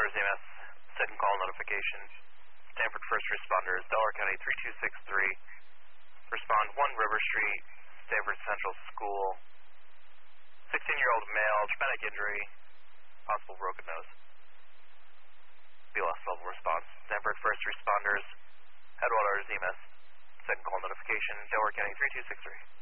Headwaters EMS, second call notification. Stanford First Responders, Delaware County 3263. Respond 1 River Street, Stanford Central School. 16-year-old male, traumatic injury, possible broken nose. BLS level response. Stanford First Responders, Headwaters EMS, second call notification, Delaware County 3263.